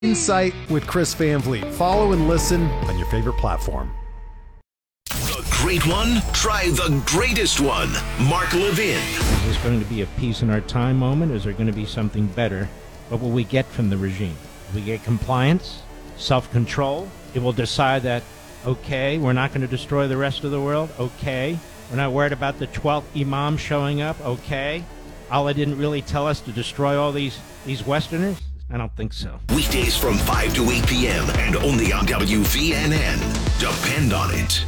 Insight with Chris Van Vliet. Follow and listen on your favorite platform. The great one? Try the greatest one. Mark Levin. Is this going to be a peace in our time moment? Is there going to be something better? What will we get from the regime? Will we get compliance? Self-control? It will decide that, okay, we're not going to destroy the rest of the world? Okay. We're not worried about the 12th imam showing up? Okay. Allah didn't really tell us to destroy all these Westerners? I don't think so. Weekdays from 5 to 8 p.m. and only on WVNN. Depend on it.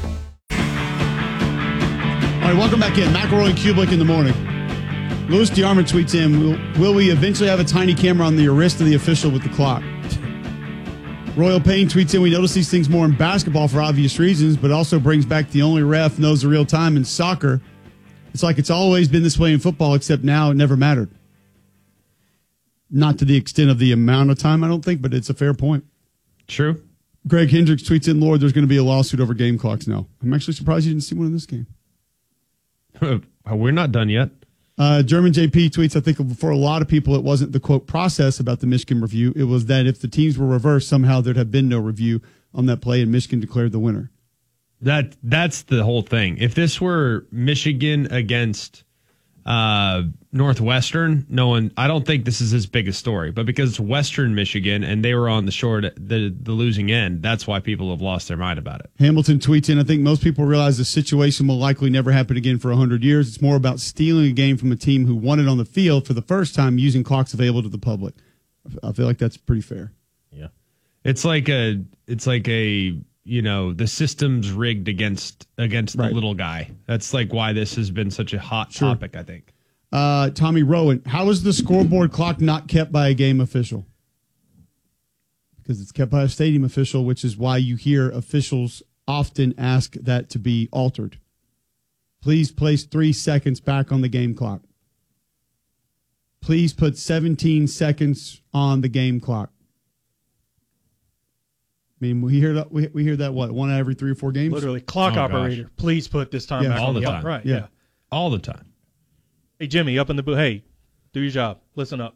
All right, welcome back in. McElroy and Kublik in the morning. Louis DeArmond tweets in, will we eventually have a tiny camera on the wrist of the official with the clock? Royal Payne tweets in, we notice these things more in basketball for obvious reasons, but also brings back the only ref knows the real time in soccer. It's like it's always been this way in football, except now it never mattered. Not to the extent of the amount of time, I don't think, but it's a fair point. True. Greg Hendricks tweets in, Lord, there's going to be a lawsuit over game clocks now. I'm actually surprised you didn't see one in this game. We're not done yet. German JP tweets, I think for a lot of people, it wasn't the, quote, process about the Michigan review. It was that if the teams were reversed, somehow there'd have been no review on that play and Michigan declared the winner. That's the whole thing. If this were Michigan against Northwestern, I don't think this is as big a story. But because it's Western Michigan and they were on the short, the losing end, that's why people have lost their mind about it. Hamilton tweets in, I think most people realize the situation will likely never happen again for 100 years. It's more about stealing a game from a team who won it on the field for the first time using clocks available to the public. I feel like that's pretty fair. Yeah. It's like the system's rigged against the little guy. That's like why this has been such a hot topic, I think. Tommy Rowan, how is the scoreboard clock not kept by a game official? Because it's kept by a stadium official, which is why you hear officials often ask that to be altered. Please place 3 seconds back on the game clock. Please put 17 seconds on the game clock. I mean, we hear that what, one every 3 or 4 games? Literally, clock operator, please put this time back all on the time. Right, yeah. All the time. Hey, Jimmy, up in the booth. Hey, do your job. Listen up.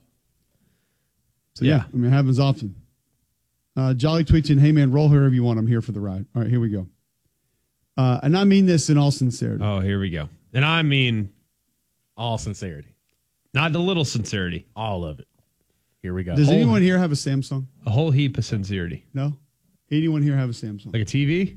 So, yeah, I mean, it happens often. Jolly tweets in, hey, man, roll whoever you want. I'm here for the ride. All right, here we go. And I mean this in all sincerity. Oh, here we go. And I mean all sincerity. Not a little sincerity. All of it. Here we go. Does anyone here have a Samsung? A whole heap of sincerity. No? Anyone here have a Samsung? Like a TV?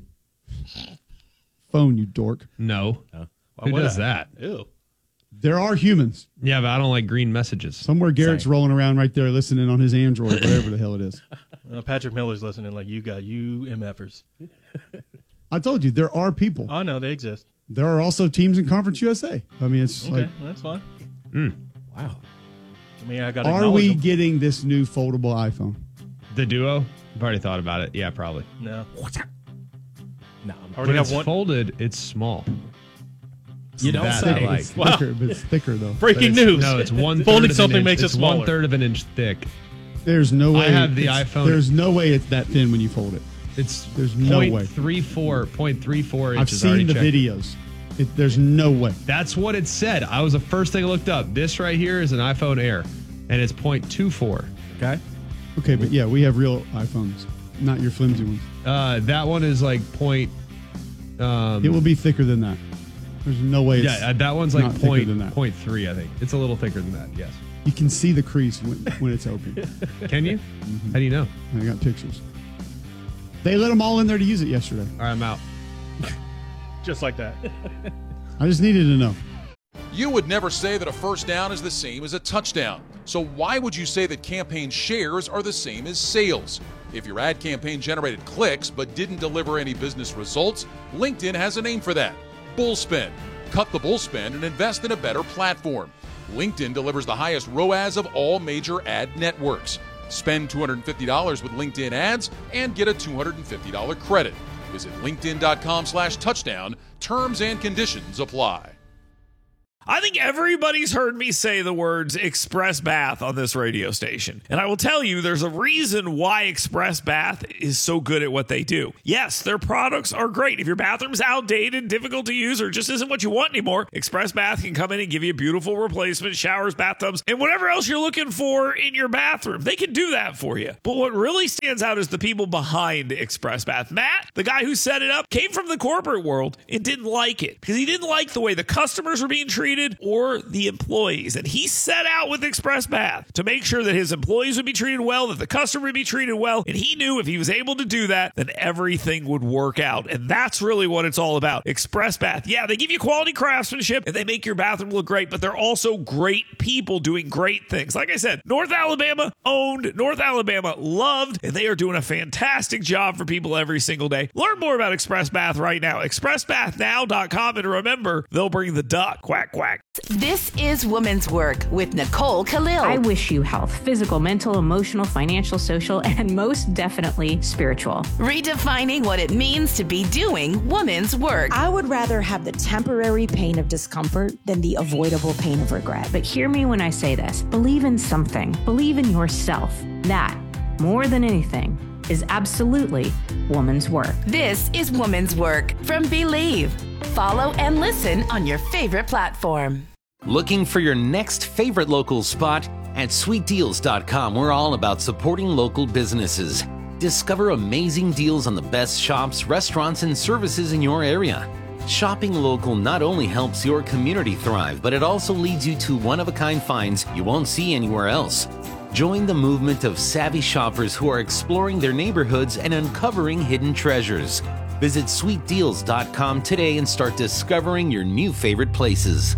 Phone, you dork. No. Who does that? Ew. There are humans. Yeah, but I don't like green messages. Somewhere Garrett's rolling around right there listening on his Android, whatever the hell it is. Patrick Miller's listening like you MFers. I told you, there are people. I know, they exist. There are also teams in Conference USA. I mean, it's okay, like... that's fine. Wow. I mean, I got. Are we getting this new foldable iPhone? The Duo? I've already thought about it. Yeah, probably. No. No. When it's folded, it's small. You don't say. It's thicker, but it's thicker, though. Breaking news. No, it's 1/3 Folding of something an inch. makes it It's smaller. 1/3 of an inch thick. There's no way. I have the iPhone. There's no way it's that thin when you fold it. There's no way. 0.34 I've inches. seen the videos. There's no way. That's what it said. I was the first thing I looked up. This right here is an iPhone Air, and it's 0.24. Okay. Okay, but yeah, we have real iPhones, not your flimsy ones. That one is like it will be thicker than that. There's no way. Yeah, that one's like not thicker than that. 0.3, I think. It's a little thicker than that, yes. You can see the crease when it's open. Can you? How do you know? I got pictures. They let them all in there to use it yesterday. All right, I'm out. Just like that. I just needed to know. You would never say that a first down is the same as a touchdown. So why would you say that campaign shares are the same as sales? If your ad campaign generated clicks but didn't deliver any business results, LinkedIn has a name for that. Bullspend. Cut the bullspend and invest in a better platform. LinkedIn delivers the highest ROAS of all major ad networks. Spend $250 with LinkedIn ads and get a $250 credit. Visit linkedin.com/touchdown. Terms and conditions apply. I think everybody's heard me say the words Express Bath on this radio station. And I will tell you, there's a reason why Express Bath is so good at what they do. Yes, their products are great. If your bathroom's outdated, difficult to use, or just isn't what you want anymore, Express Bath can come in and give you beautiful replacement showers, bathtubs, and whatever else you're looking for in your bathroom. They can do that for you. But what really stands out is the people behind Express Bath. Matt, the guy who set it up, came from the corporate world and didn't like it because he didn't like the way the customers were being treated or the employees. And he set out with Express Bath to make sure that his employees would be treated well, that the customer would be treated well. And he knew if he was able to do that, then everything would work out. And that's really what it's all about. Express Bath. Yeah, they give you quality craftsmanship and they make your bathroom look great, but they're also great people doing great things. Like I said, North Alabama owned, North Alabama loved, and they are doing a fantastic job for people every single day. Learn more about Express Bath right now. ExpressBathNow.com. And remember, they'll bring the duck. Quack, quack. This is Woman's Work with Nicole Khalil. I wish you health, physical, mental, emotional, financial, social, and most definitely spiritual. Redefining what it means to be doing woman's work. I would rather have the temporary pain of discomfort than the avoidable pain of regret. But hear me when I say this. Believe in something. Believe in yourself. That, more than anything, is absolutely woman's work. This is Woman's Work from Believe. Follow and listen on your favorite platform. Looking for your next favorite local spot? At sweetdeals.com, we're all about supporting local businesses. Discover amazing deals on the best shops, restaurants, and services in your area. Shopping local not only helps your community thrive, but it also leads you to one-of-a-kind finds you won't see anywhere else. Join the movement of savvy shoppers who are exploring their neighborhoods and uncovering hidden treasures. Visit sweetdeals.com today and start discovering your new favorite places.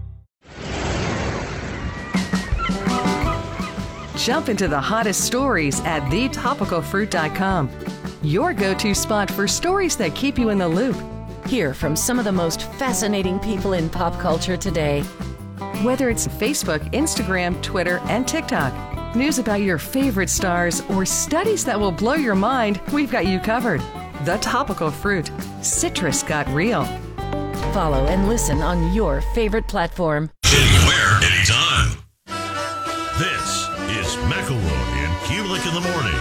Jump into the hottest stories at thetopicalfruit.com. Your go-to spot for stories that keep you in the loop. Hear from some of the most fascinating people in pop culture today. Whether it's Facebook, Instagram, Twitter, and TikTok, news about your favorite stars, or studies that will blow your mind, we've got you covered. The Topical Fruit. Citrus got real. Follow and listen on your favorite platform. Anywhere, anytime. This is McElroy and Kulik in the morning.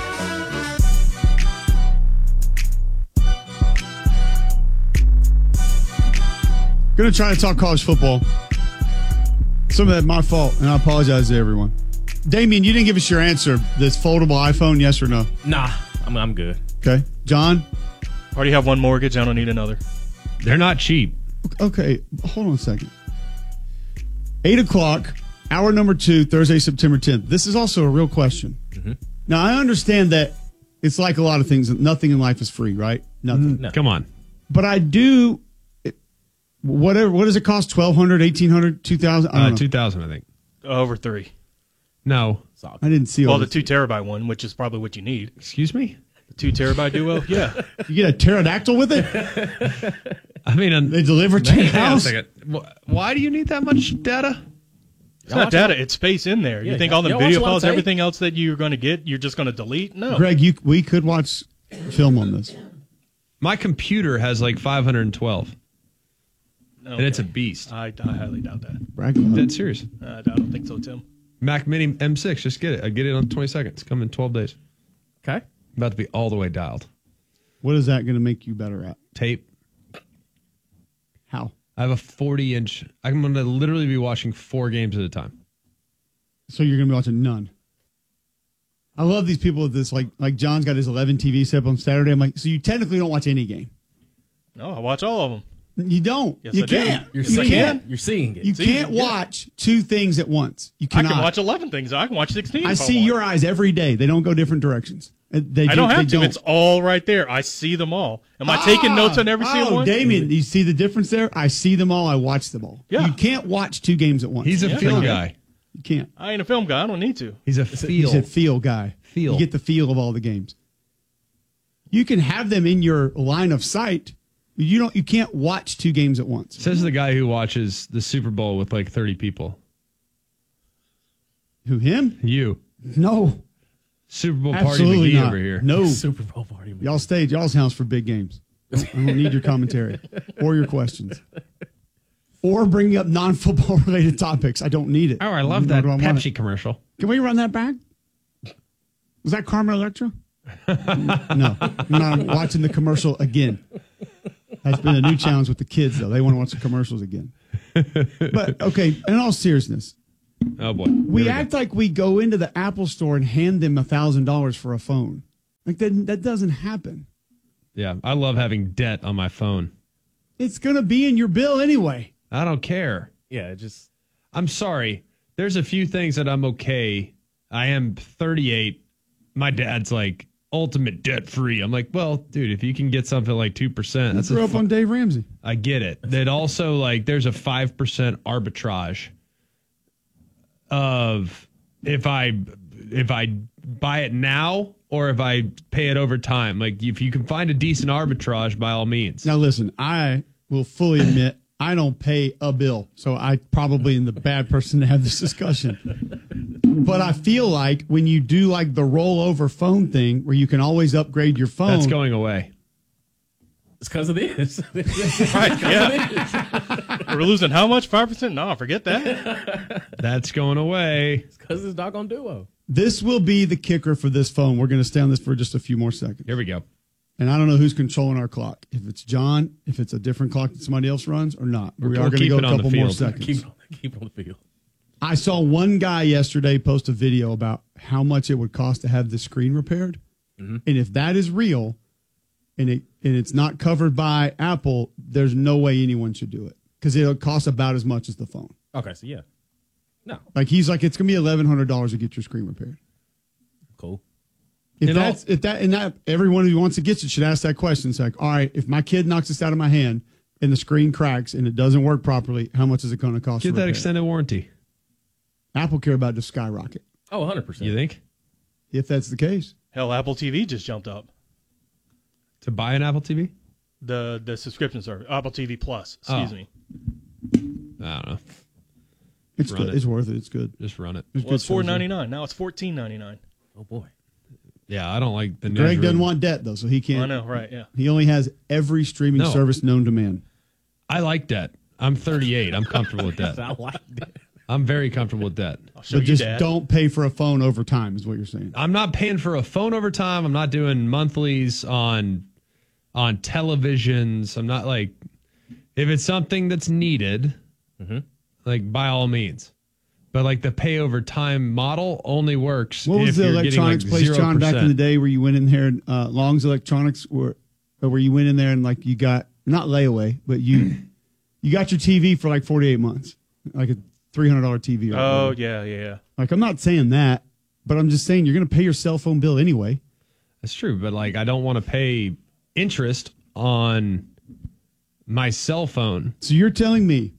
Going to try to talk college football. Some of that my fault, and I apologize to everyone. Damien, you didn't give us your answer. This foldable iPhone, yes or no? Nah, I'm good. Okay. John? Already have one mortgage. I don't need another. They're not cheap. Okay, hold on a second. 8 o'clock, hour number 2, Thursday, September 10th. This is also a real question. Mm-hmm. Now, I understand that it's like a lot of things. Nothing in life is free, right? Nothing. No. Come on. But I do, whatever. What does it cost? $1,200, $1,800, $2,000? I don't know. 2,000, I think. Over 3. No. I didn't see all Well, the this. 2 terabyte one, which is probably what you need. Excuse me? The 2 terabyte duo? Yeah. You get a pterodactyl with it? I mean, they deliver to your hang on a house? second. Why do you need that much data? It's not data. It's space in there. Yeah, you think all the y'all watch video a lot of files, tape? everything else that you're going to get, you're just going to delete? No. Greg, we could watch film on this. My computer has like 512. Okay. And it's a beast. I highly doubt that. Brag about it. Dead serious. I don't think so, Tim. Mac Mini M6, just get it. I get it on 20 seconds. Come in 12 days. Okay. About to be all the way dialed. What is that going to make you better at? Tape. How? I have a 40-inch. I'm going to literally be watching 4 games at a time. So you're going to be watching none. I love these people with this, like John's got his 11 TV set up on Saturday. I'm like, so you technically don't watch any game. No, I watch all of them. You don't. Yes, you I do. can't. You're You seeing can't. it. You're seeing it. You can't watch 2 things at once. You cannot. I can watch 11 things. I can watch 16. I if see want. your eyes every day. They don't go different directions. I don't have to. It's all right there. I see them all. Am I taking notes on every single one? Damien, you see the difference there? I see them all. I watch them all. Yeah. You can't watch 2 games at once. He's a feel You guy. You can't. I ain't a film guy. I don't need to. He's a He's feel. a feel guy. Feel. You get the feel of all the games. You can have them in your line of sight. You can't watch 2 games at once. Says the guy who watches the Super Bowl with like 30 people. Who, him? You. No. Super Bowl party Absolutely McGee not. over here. No. Super Bowl party. Y'all stay at y'all's house for big games. I don't need your commentary or your questions. or bringing up non-football related topics. I don't need it. Oh, I love that Pepsi commercial. Can we run that back? Was that Carmen Electra? No. I'm watching the commercial again. That's been a new challenge with the kids, though. They want to watch the commercials again. But, okay, in all seriousness. Oh, boy. We act like we go into the Apple store and hand them $1,000 for a phone. Like, that doesn't happen. Yeah, I love having debt on my phone. It's going to be in your bill anyway. I don't care. Yeah, I'm sorry. There's a few things that I'm okay. I am 38. My dad's like ultimate debt free. I'm like, well, dude, if you can get something like 2%, that's grew up on Dave Ramsey. I get it. That also like there's a 5% arbitrage of if I buy it now or if I pay it over time. Like if you can find a decent arbitrage, by all means. Now listen, I will fully admit I don't pay a bill, so I probably am the bad person to have this discussion. But I feel like when you do like the rollover phone thing where you can always upgrade your phone. That's going away. It's because of this. Right, yeah. We're losing how much? 5%? No, forget that. That's going away. It's because it's doggone Duo. This will be the kicker for this phone. We're going to stay on this for just a few more seconds. Here we go. And I don't know who's controlling our clock. If it's John, if it's a different clock that somebody else runs or not. We are going to go a couple more seconds. Keep it on the field. I saw one guy yesterday post a video about how much it would cost to have the screen repaired. Mm-hmm. And if that is real and it's not covered by Apple, there's no way anyone should do it because it'll cost about as much as the phone. Okay, so yeah. No. Like he's like, it's going to be $1,100 to get your screen repaired. Cool. If everyone who wants to get it should ask that question. It's like, all right, if my kid knocks this out of my hand and the screen cracks and it doesn't work properly, how much is it going to cost? Get that extended warranty. Apple care about to skyrocket. Oh, 100%. You think? If that's the case. Hell, Apple TV just jumped up. To buy an Apple TV? The subscription service, Apple TV Plus. Excuse me. I don't know. It's good. It's worth it. It's good. Just run it. It's $4.99. Now it's $14.99. Oh boy. Yeah, I don't like the. Greg doesn't want debt though, so he can't. I know, right? Yeah. He only has every streaming service known to man. I like debt. I'm 38. I'm comfortable with debt. I like that. I'm very comfortable with that. But just don't pay for a phone over time is what you're saying. I'm not paying for a phone over time. I'm not doing monthlies on televisions. I'm not like, if it's something that's needed, like by all means. But like the pay over time model only works. What was the electronics place, 0%. John, back in the day where you went in there, Long's Electronics, where you went in there and like you got, not layaway, but you got your TV for like 48 months, like a $300 TV. Oh, yeah. Like, I'm not saying that, but I'm just saying you're going to pay your cell phone bill anyway. That's true, but like I don't want to pay interest on my cell phone. So you're telling me,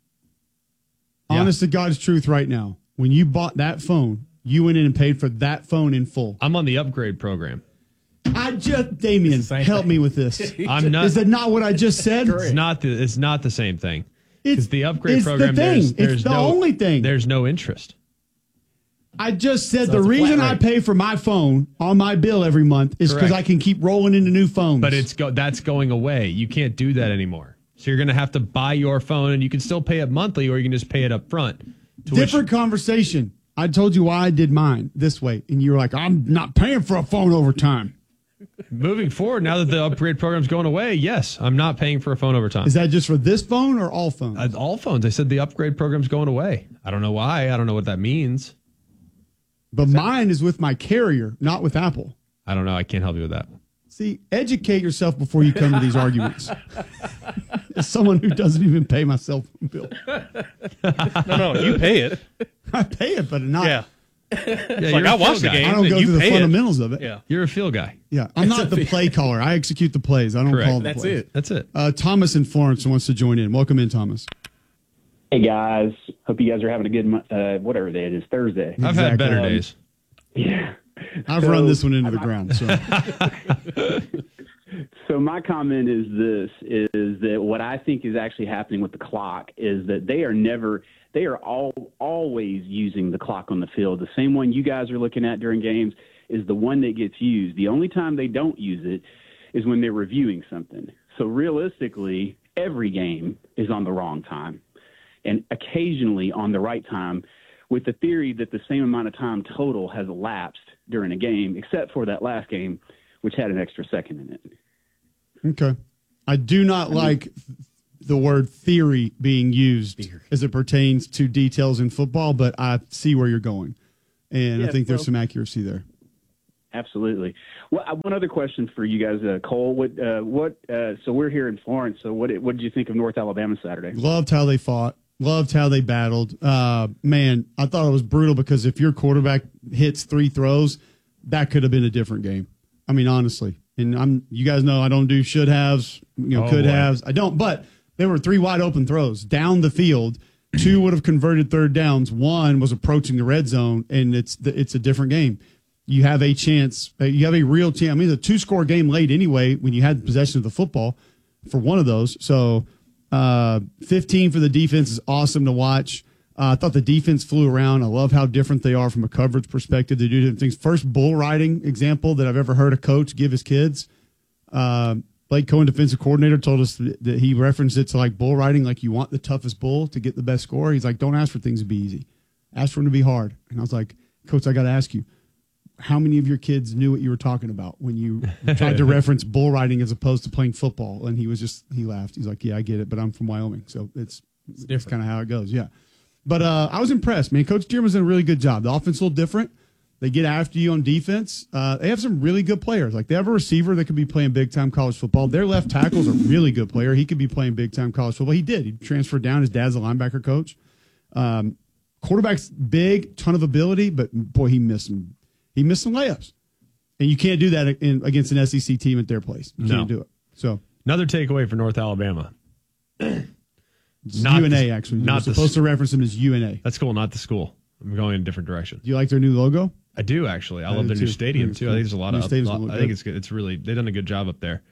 honest to God's truth right now, when you bought that phone, you went in and paid for that phone in full. I'm on the upgrade program. Damien, help me with this. I'm not. Is that not what I just said? It's not the same thing. It's the upgrade it's program. The thing. It's the only thing. There's no interest. I just said the reason I pay for my phone on my bill every month is because I can keep rolling into new phones. But that's going away. You can't do that anymore. So you're going to have to buy your phone, and you can still pay it monthly, or you can just pay it up front. Different conversation. I told you why I did mine this way, and you were like, I'm not paying for a phone over time. Moving forward, now that the upgrade program's going away, yes, I'm not paying for a phone over time. Is that just for this phone or all phones? All phones. I said the upgrade program's going away. I don't know why. I don't know what that means. But mine is with my carrier, not with Apple. I don't know. I can't help you with that. See, educate yourself before you come to these arguments. As someone who doesn't even pay my cell phone bill. No, you pay it. I pay it, but not. Yeah. It's like I watch the game. I don't go through the fundamentals of it. Yeah. You're a field guy. Yeah. I'm not the play caller. I execute the plays. I don't call the plays. That's it. Thomas in Florence wants to join in. Welcome in, Thomas. Hey, guys. Hope you guys are having a good, whatever day it is, Thursday. I've had better days. Yeah. I've run this one into the ground. So my comment is that what I think is actually happening with the clock is that they are always using the clock on the field. The same one you guys are looking at during games is the one that gets used. The only time they don't use it is when they're reviewing something. So realistically, every game is on the wrong time. and occasionally on the right time, with the theory that the same amount of time total has elapsed during a game, except for that last game, which had an extra second in it. Okay. I do not like the word theory being used as it pertains to details in football, but I see where you're going. And I think there's some accuracy there. Absolutely. Well, one other question for you guys, Cole. So we're here in Florence. So what did you think of North Alabama Saturday? Loved how they fought. Loved how they battled. Man, I thought it was brutal because if your quarterback hits 3 throws, that could have been a different game. I mean, honestly. And you guys know I don't do should haves, could haves. I don't, but there were 3 wide open throws down the field. 2 would have converted third downs. 1 was approaching the red zone, and it's a different game. You have a chance. You have a real chance. I mean, it's a 2-score game late anyway when you had possession of the football for one of those. So 15 for the defense is awesome to watch. I thought the defense flew around. I love how different they are from a coverage perspective. They do different things. First bull riding example that I've ever heard a coach give his kids. Blake Cohen, defensive coordinator, told us that he referenced it to like bull riding, like you want the toughest bull to get the best score. He's like, don't ask for things to be easy. Ask for them to be hard. And I was like, Coach, I got to ask you, how many of your kids knew what you were talking about when you tried to reference bull riding as opposed to playing football? And he laughed. He's like, yeah, I get it, but I'm from Wyoming. So it's kind of how it goes. Yeah. But I was impressed, man. Coach Dearman's done a really good job. The offense is a little different. They get after you on defense. They have some really good players. Like they have a receiver that could be playing big-time college football. Their left tackle's a really good player. He could be playing big-time college football. He did. He transferred down. His dad's a linebacker coach. Quarterback's big, ton of ability, but, boy, he missed some layups. And you can't do that against an SEC team at their place. You can't do it. So another takeaway for North Alabama. UNA, actually. You're supposed to reference them as UNA. That's cool, not the school. I'm going in a different direction. Do you like their new logo? I do, actually. I love their new stadium, too. I think there's a lot of... I think it's good. It's really... They've done a good job up there.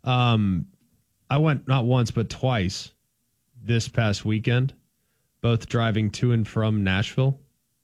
I went not once, but twice this past weekend, both driving to and from Nashville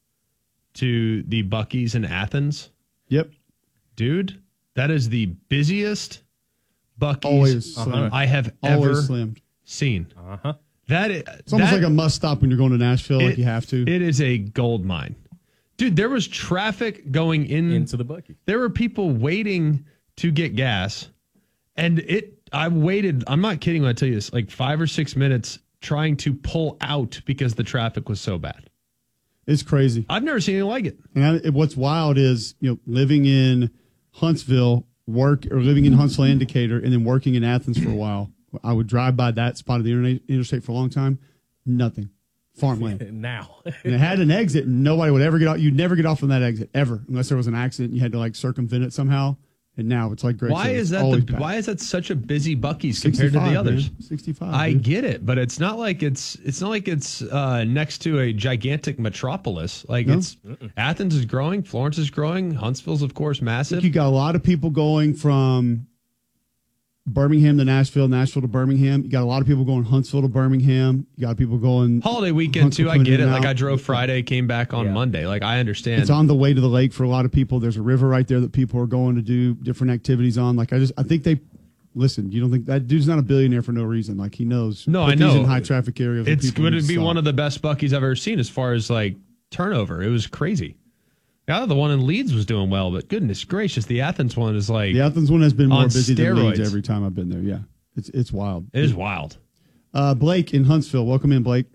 to the Buc-ee's in Athens. Yep. Dude, that is the busiest Buc-ee's I have ever seen. Uh-huh. It's almost like a must stop when you're going to Nashville, like you have to. It is a gold mine. Dude, there was traffic going into the Buc-ee. There were people waiting to get gas. And I waited, I'm not kidding when I tell you this, like 5 or 6 minutes trying to pull out because the traffic was so bad. It's crazy. I've never seen anything like it. And what's wild is, living in Huntsville, living in Huntsville and Decatur, and then working in Athens for a while. I would drive by that spot of the interstate for a long time. Nothing. Farmland. Now. And it had an exit, and nobody would ever get out. You'd never get off from that exit, ever, unless there was an accident. You had to, circumvent it somehow. And now it's like great. Why is that such a busy Buc-ee's compared to the others? Man. 65. I get it, but it's not like it's next to a gigantic metropolis. Athens is growing, Florence is growing, Huntsville's of course massive. You got a lot of people going from Birmingham to Nashville, Nashville to Birmingham. You got a lot of people going Huntsville to Birmingham. You got people going holiday weekend too. I get it. Like I drove Friday, came back on Monday. Like I understand. It's on the way to the lake for a lot of people. There's a river right there that people are going to do different activities on. Like I think they listen. You don't think that dude's not a billionaire for no reason? Like he knows. No, I know. He's in high traffic areas. It's going to be one of the best Buc-ee's I've ever seen as far as turnover. It was crazy. Yeah, the one in Leeds was doing well, but goodness gracious, the Athens one is the Athens one has been more busy steroids. than Leeds every time I've been there. Yeah, it's wild. It is wild. Blake in Huntsville, welcome in, Blake.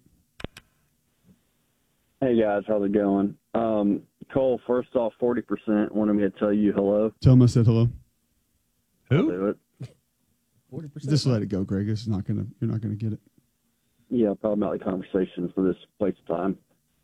Hey guys, how's it going? Cole, first off, 40% wanted me to tell you hello. Tell him I said hello. Who? I'll do it. 40%. Just let it go, Greg. You're not gonna get it. Yeah, probably not the conversation for this place of time.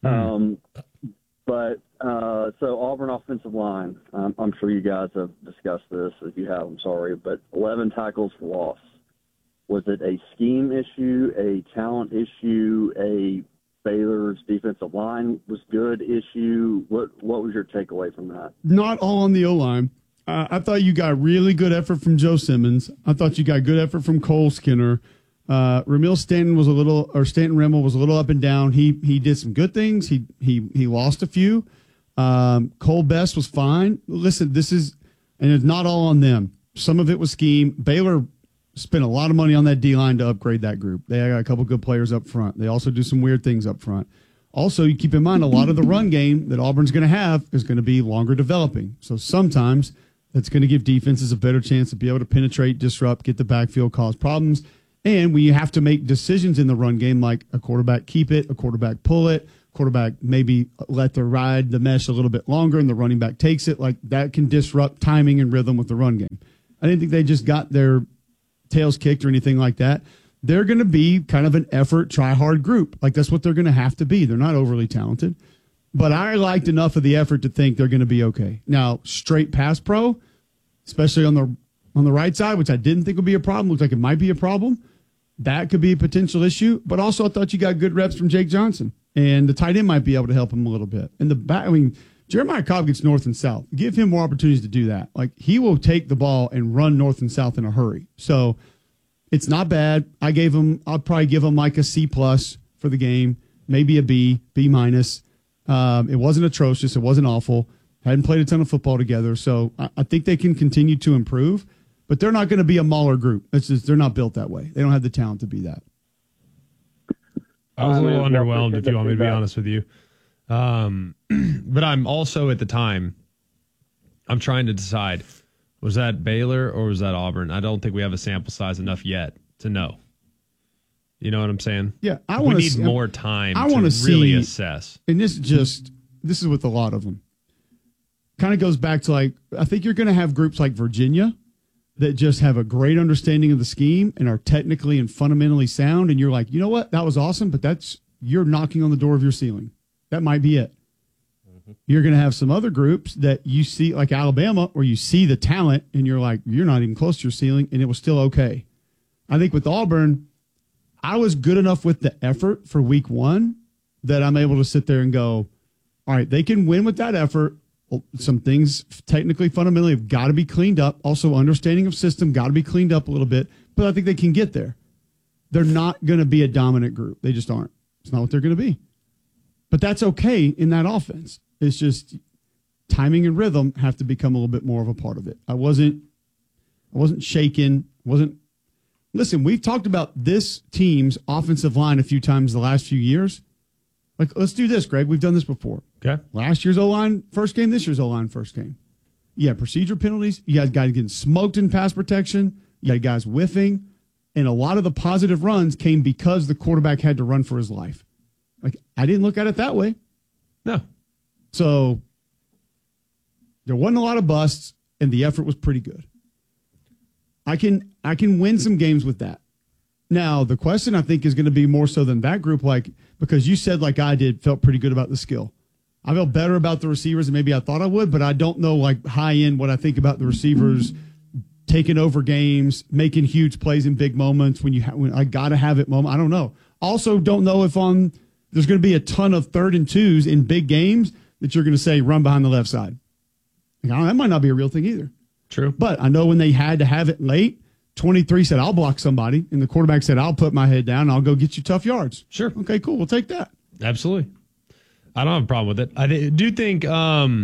So Auburn offensive line, I'm sure you guys have discussed this. If you have, I'm sorry, but 11 tackles for loss. Was it a scheme issue, a talent issue, a Baylor's defensive line was good issue? What was your takeaway from that? Not all on the O-line. I thought you got really good effort from Joe Simmons. I thought you got good effort from Cole Skinner. Stanton Rimmel was a little up and down. He did some good things. He lost a few. Cole Best was fine. Listen, and it's not all on them. Some of it was scheme. Baylor spent a lot of money on that D-line to upgrade that group. They got a couple good players up front. They also do some weird things up front. Also, you keep in mind a lot of the run game that Auburn's going to have is going to be longer developing. So sometimes that's going to give defenses a better chance to be able to penetrate, disrupt, get the backfield, cause problems. And when you have to make decisions in the run game, like a quarterback keep it, a quarterback pull it, quarterback maybe let the ride the mesh a little bit longer and the running back takes it, like that can disrupt timing and rhythm with the run game. I didn't think they just got their tails kicked or anything like that. They're going to be kind of an effort, try-hard group. Like, that's what they're going to have to be. They're not overly talented. But I liked enough of the effort to think they're going to be okay. Now, straight pass pro, especially on the right side, which I didn't think would be a problem, looks like it might be a problem. That could be a potential issue. But also, I thought you got good reps from Jake Johnson. And the tight end might be able to help him a little bit. And the back, I mean, Jeremiah Cobb gets north and south. Give him more opportunities to do that. Like, he will take the ball and run north and south in a hurry. So it's not bad. I'll probably give him like a C+ for the game, maybe a B minus. It wasn't atrocious. It wasn't awful. Hadn't played a ton of football together. So I think they can continue to improve, but they're not going to be a Mauler group. They're not built that way. They don't have the talent to be that. I was a little underwhelmed, if you want me to be honest with you. But I'm also at the time, I'm trying to decide, was that Baylor or was that Auburn? I don't think we have a sample size enough yet to know. You know what I'm saying? Yeah, we need more time to really assess. And this is with a lot of them. Kind of goes back to, like, I think you're going to have groups like Virginia that just have a great understanding of the scheme and are technically and fundamentally sound. And you're like, you know what? That was awesome, but you're knocking on the door of your ceiling. That might be it. You're going to have some other groups that you see, like Alabama, where you see the talent and you're like, you're not even close to your ceiling, and it was still okay. I think with Auburn, I was good enough with the effort for week 1 that I'm able to sit there and go, all right, they can win with that effort. Some things technically, fundamentally have got to be cleaned up. Also, understanding of system got to be cleaned up a little bit, but I think they can get there. They're not going to be a dominant group. They just aren't. It's not what they're going to be. But that's okay in that offense. It's just timing and rhythm have to become a little bit more of a part of it. I wasn't shaken. Listen, we've talked about this team's offensive line a few times the last few years. Like, let's do this, Greg. We've done this before. Okay. Last year's O-line first game, this year's O-line first game. You had procedure penalties. You had guys getting smoked in pass protection. You had guys whiffing. And a lot of the positive runs came because the quarterback had to run for his life. Like, I didn't look at it that way. No. So there wasn't a lot of busts, and the effort was pretty good. I can win some games with that. Now, the question, I think, is going to be more so than that group, like, because you said, like I did, felt pretty good about the skill. I felt better about the receivers than maybe I thought I would, but I don't know, like, high end what I think about the receivers taking over games, making huge plays in big moments when I got to have it moment. I don't know. Also, don't know if there's going to be a ton of 3rd and 2s in big games that you're going to say run behind the left side. That might not be a real thing either. True. But I know when they had to have it late, 23 said, I'll block somebody. And the quarterback said, I'll put my head down and I'll go get you tough yards. Sure. Okay, cool. We'll take that. Absolutely. I don't have a problem with it. I do think I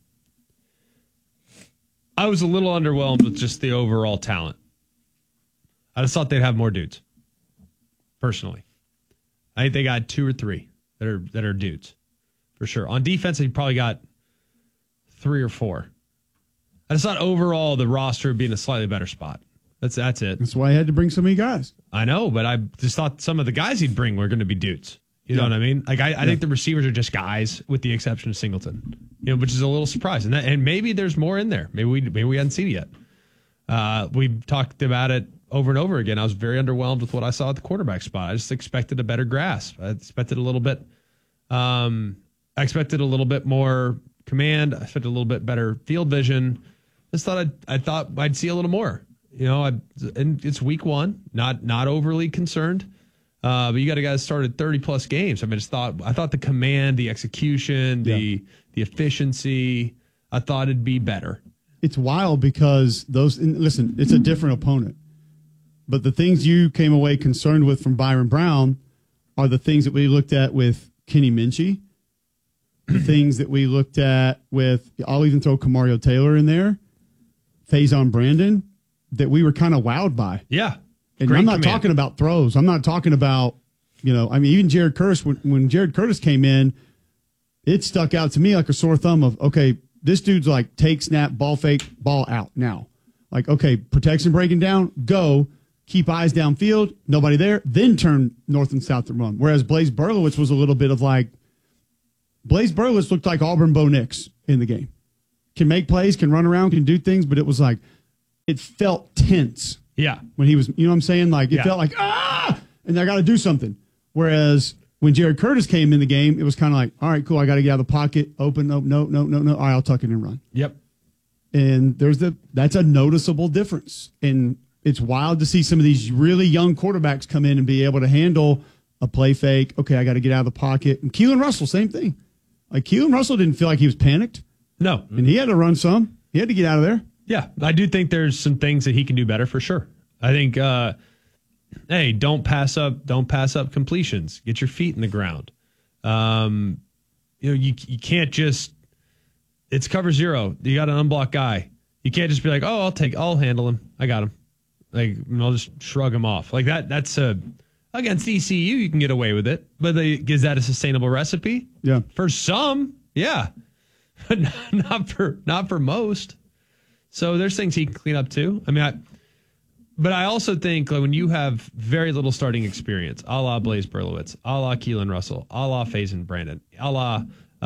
was a little underwhelmed with just the overall talent. I just thought they'd have more dudes, personally. I think they got 2 or 3 that are dudes, for sure. On defense, they probably got 3 or 4. I just thought overall the roster would be in a slightly better spot. That's it. That's why I had to bring so many guys. I know, but I just thought some of the guys he'd bring were going to be dudes. You know what I mean? Like I think the receivers are just guys, with the exception of Singleton. Which is a little surprising. And maybe there's more in there. Maybe we hadn't seen it yet. We've talked about it over and over again. I was very underwhelmed with what I saw at the quarterback spot. I just expected a better grasp. I expected a little bit. I expected a little bit more command. I expected a little bit better field vision. I thought I'd see a little more. And it's week 1. Not overly concerned. But you got a guy that started 30+ games. I thought the command, the execution, the efficiency, I thought it'd be better. It's wild because listen, it's a different opponent. But the things you came away concerned with from Byron Brown are the things that we looked at with Kenny Minchie, the things that we looked at with, I'll even throw Kamario Taylor in there, Faison Brandon, that we were kind of wowed by. Yeah. And I'm not talking about throws. I'm not talking about, even Jared Curtis, when Jared Curtis came in, it stuck out to me like a sore thumb of, okay, this dude's like take, snap, ball fake, ball out now. Like, okay, protection breaking down, go, keep eyes downfield, nobody there, then turn north and south to run. Whereas Blaise Berlowitz was a little bit of like, Blaise Berlowitz looked like Auburn Bo Nix in the game. Can make plays, can run around, can do things, but it was like, it felt tense. Yeah. When he was, you know what I'm saying? Like, it felt like, and I got to do something. Whereas when Jared Curtis came in the game, it was kind of like, all right, cool, I got to get out of the pocket, open, no. All right, I'll tuck it and run. Yep. And that's a noticeable difference. And it's wild to see some of these really young quarterbacks come in and be able to handle a play fake. Okay, I got to get out of the pocket. And Keelan Russell, same thing. Like, Keelan Russell didn't feel like he was panicked. No. And he had to run some. He had to get out of there. Yeah, I do think there's some things that he can do better for sure. I think, hey, don't pass up completions. Get your feet in the ground. You can't just, it's cover zero. You got an unblocked guy. You can't just be like, oh, I'll handle him. I got him. Like, I'll just shrug him off. Like that's against ECU, you can get away with it. But is that a sustainable recipe? Yeah. For some, yeah. But not for most. So there's things he can clean up too. I mean, but I also think like, when you have very little starting experience, a la Blaise Berlowitz, a la Keelan Russell, a la Faison Brandon, a la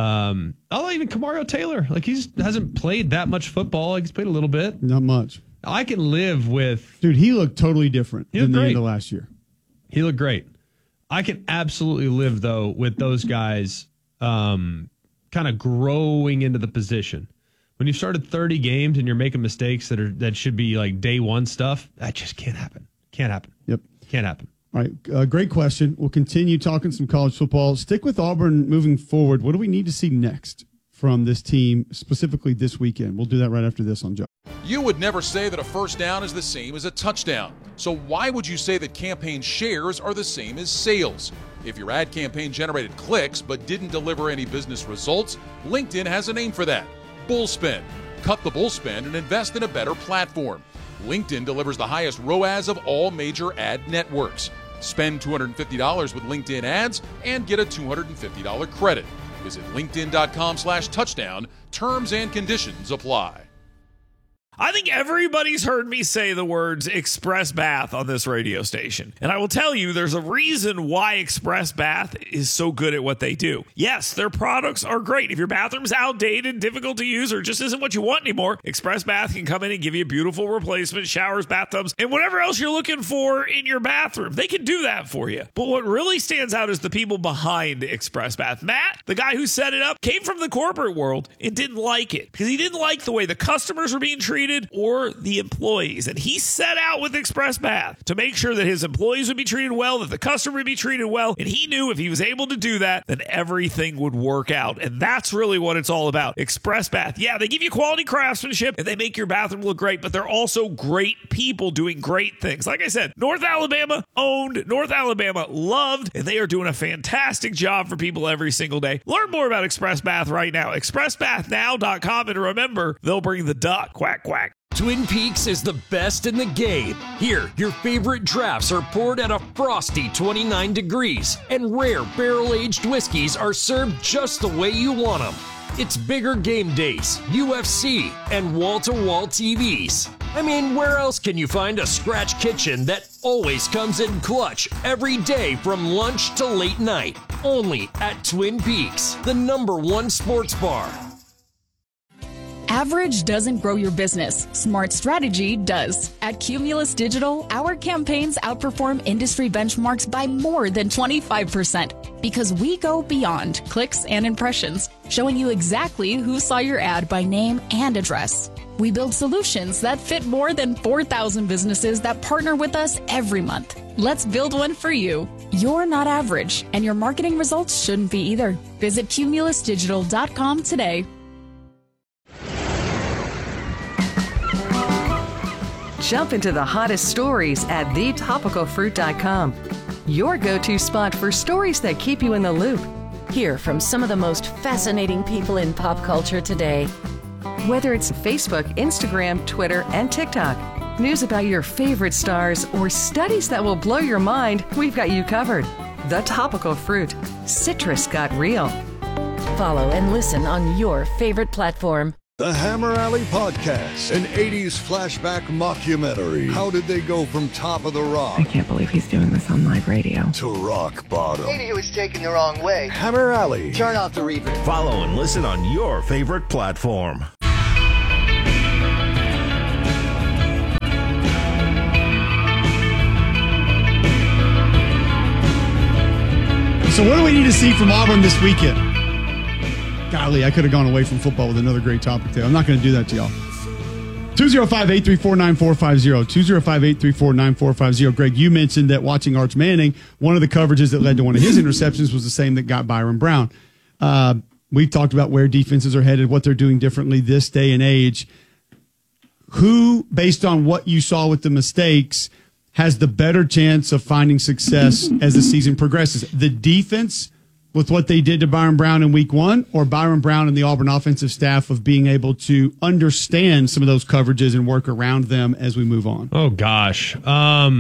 even Kamario Taylor. Like, hasn't played that much football. Like, he's played a little bit. Not much. I can live with... Dude, he looked totally different than the end of last year. He looked great. I can absolutely live, though, with those guys kind of growing into the position. When you've started 30 games and you're making mistakes that should be like day one stuff, that just can't happen. Can't happen. Yep. Can't happen. All right. Great question. We'll continue talking some college football. Stick with Auburn moving forward. What do we need to see next from this team, specifically this weekend? We'll do that right after this on Joe. You would never say that a first down is the same as a touchdown. So why would you say that campaign shares are the same as sales? If your ad campaign generated clicks but didn't deliver any business results, LinkedIn has a name for that. Bullspend. Cut the bullspend and invest in a better platform. LinkedIn delivers the highest ROAS of all major ad networks. Spend $250 with LinkedIn ads and get a $250 credit. Visit linkedin.com/touchdown. Terms and conditions apply. I think everybody's heard me say the words Express Bath on this radio station. And I will tell you, there's a reason why Express Bath is so good at what they do. Yes, their products are great. If your bathroom's outdated, difficult to use, or just isn't what you want anymore, Express Bath can come in and give you a beautiful replacement, showers, bathtubs, and whatever else you're looking for in your bathroom. They can do that for you. But what really stands out is the people behind Express Bath. Matt, the guy who set it up, came from the corporate world and didn't like it because he didn't like the way the customers were being treated or the employees. And he set out with Express Bath to make sure that his employees would be treated well, that the customer would be treated well. And he knew if he was able to do that, then everything would work out. And that's really what it's all about. Express Bath. Yeah, they give you quality craftsmanship and they make your bathroom look great, but they're also great people doing great things. Like I said, North Alabama owned, North Alabama loved, and they are doing a fantastic job for people every single day. Learn more about Express Bath right now. ExpressBathNow.com. And remember, they'll bring the duck. Quack, quack. Twin Peaks is the best in the game. Here, your favorite drafts are poured at a frosty 29 degrees, and rare barrel-aged whiskeys are served just the way you want them. It's bigger game days, UFC, and wall-to-wall TVs. I mean, where else can you find a scratch kitchen that always comes in clutch every day from lunch to late night? Only at Twin Peaks, the #1 sports bar. Average doesn't grow your business. Smart strategy does. At Cumulus Digital, our campaigns outperform industry benchmarks by more than 25% because we go beyond clicks and impressions, showing you exactly who saw your ad by name and address. We build solutions that fit more than 4,000 businesses that partner with us every month. Let's build one for you. You're not average, and your marketing results shouldn't be either. Visit cumulusdigital.com today. Jump into the hottest stories at thetopicalfruit.com. Your go-to spot for stories that keep you in the loop. Hear from some of the most fascinating people in pop culture today. Whether it's Facebook, Instagram, Twitter, and TikTok. news about your favorite stars, or studies that will blow your mind, we've got you covered. The Topical Fruit. Citrus got real. Follow and listen on your favorite platform. The Hammer Alley Podcast, an 80s flashback mockumentary. How did they go from top of the rock? I can't believe he's doing this on live radio. To rock bottom. Maybe he was taken the wrong way. Hammer Alley. Turn off the reverb. Follow and listen on your favorite platform. So what do we need to see from Auburn this weekend? Golly, I could have gone away from football with another great topic there. I'm not going to do that to y'all. 205-834-9450. 205-834-9450. Greg, you mentioned that watching Arch Manning, one of the coverages that led to one of his interceptions was the same that got Byron Brown. We've talked about where defenses are headed, what they're doing differently this day and age. Who, based on what you saw with the mistakes, has the better chance of finding success as the season progresses? The defense with what they did to Byron Brown in week one, or Byron Brown and the Auburn offensive staff of being able to understand some of those coverages and work around them as we move on? Oh, gosh. I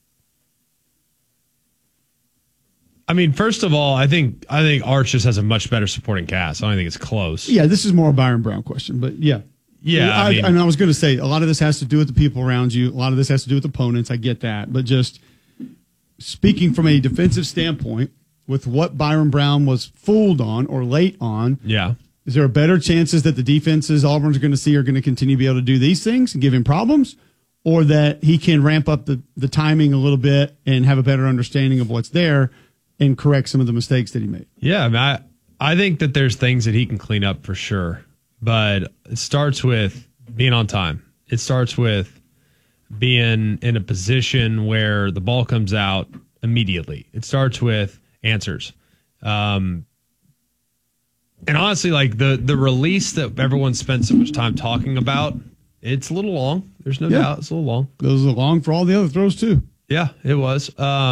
mean, first of all, I think Arch just has a much better supporting cast. I don't think it's close. Yeah, this is more a Byron Brown question, but yeah. Yeah, I was going to say, a lot of this has to do with the people around you. A lot of this has to do with opponents. I get that. But just speaking from a defensive standpoint, with what Byron Brown was fooled on or late on, is there a better chances that the defenses Auburn's going to see are going to continue to be able to do these things and give him problems, or that he can ramp up the timing a little bit and have a better understanding of what's there and correct some of the mistakes that he made? Yeah, I mean, I think that there's things that he can clean up for sure, but it starts with being on time. It starts with being in a position where the ball comes out immediately. It starts with answers. And honestly, like the release that everyone spent so much time talking about, it's a little long. There's no doubt. It's a little long. It was long for all the other throws too. Yeah, it was.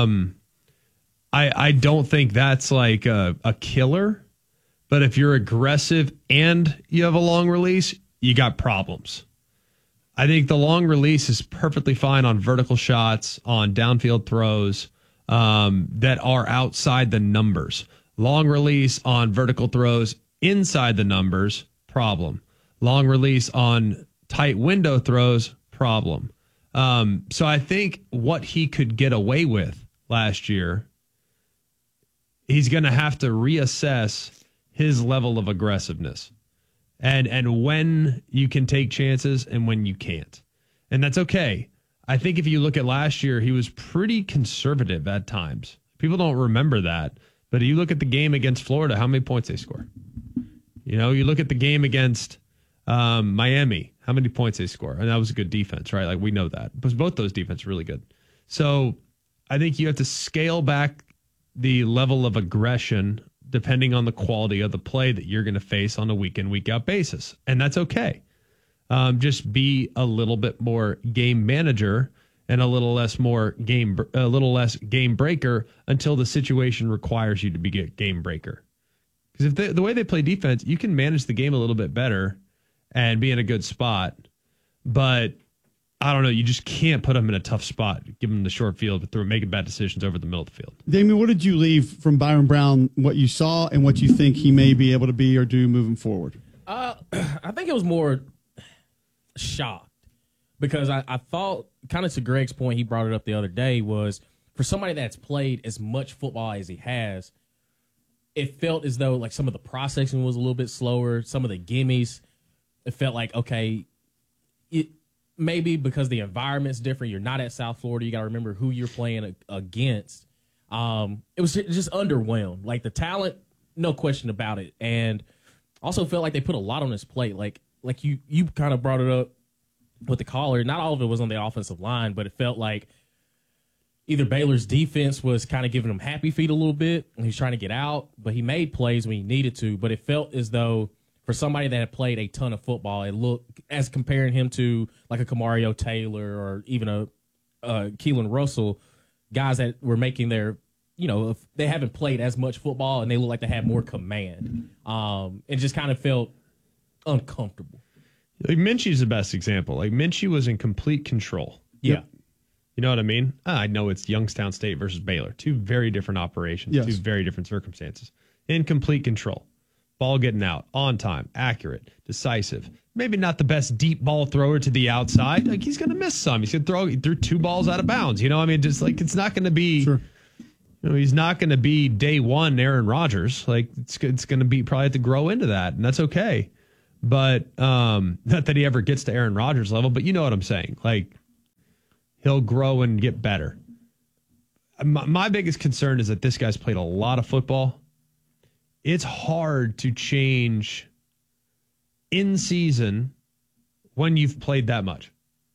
I don't think that's like a killer, but if you're aggressive and you have a long release, you got problems. I think the long release is perfectly fine on vertical shots, on downfield throws that are outside the numbers. Long release on vertical throws inside the numbers, problem. Long release on tight window throws, problem. So I think what he could get away with last year, he's going to have to reassess his level of aggressiveness and when you can take chances and when you can't. And that's okay. I think if you look at last year, he was pretty conservative at times. People don't remember that. But you look at the game against Florida, how many points they score. You know, you look at the game against Miami, how many points they score. And that was a good defense, right? Like, we know that. Because both those defenses are really good. So I think you have to scale back the level of aggression depending on the quality of the play that you're going to face on a week in, week out basis. And that's okay. Just be a little bit more game manager and a little less game breaker until the situation requires you to be a game breaker. Because if the way they play defense, you can manage the game a little bit better and be in a good spot. But I don't know, you just can't put them in a tough spot, give them the short field, but making bad decisions over the middle of the field. Damien, what did you leave from Byron Brown, what you saw and what you think he may be able to be or do moving forward? I think it was more shocked because I thought, kind of to Greg's point, he brought it up the other day, was for somebody that's played as much football as he has, it felt as though like some of the processing was a little bit slower, some of the gimmies, it felt like, okay, maybe because the environment's different, you're not at South Florida, you got to remember who you're playing against. It was just underwhelmed. Like the talent, no question about it. And also felt like they put a lot on his plate. Like you kind of brought it up with the caller. Not all of it was on the offensive line, but it felt like either Baylor's defense was kind of giving him happy feet a little bit, and he's trying to get out, but he made plays when he needed to. But it felt as though for somebody that had played a ton of football, it looked, as comparing him to like a Kamario Taylor or even a Keelan Russell, guys that were making their, if they haven't played as much football and they look like they had more command. It just kind of felt uncomfortable. Like Minchie's the best example. Like Minchie was in complete control. Yeah. You know what I mean? I know it's Youngstown State versus Baylor. Two very different operations, Yes. two very different circumstances. In complete control. Ball getting out, on time, accurate, decisive. Maybe not the best deep ball thrower to the outside. Like, he's going to miss some. He's going to threw 2 balls out of bounds. You know, I mean, just like, it's not going to be, Sure. you know, he's not going to be day one Aaron Rodgers. Like, it's going to be probably have to grow into that, and that's okay. But not that he ever gets to Aaron Rodgers level, but you know what I'm saying. Like, he'll grow and get better. My biggest concern is that this guy's played a lot of football. It's hard to change in season when you've played that much.